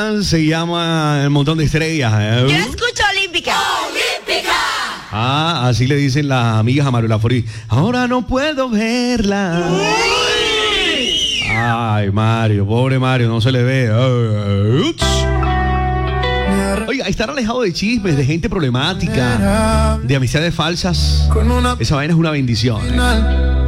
se llama El Montón de Estrellas. Yo escucho Olímpica. Así le dicen las amigas a Mario Laforí. Ahora no puedo verla. Ay, Mario, pobre Mario, no se le ve. Oiga, estar alejado de chismes, de gente problemática, de amistades falsas. Esa vaina es una bendición.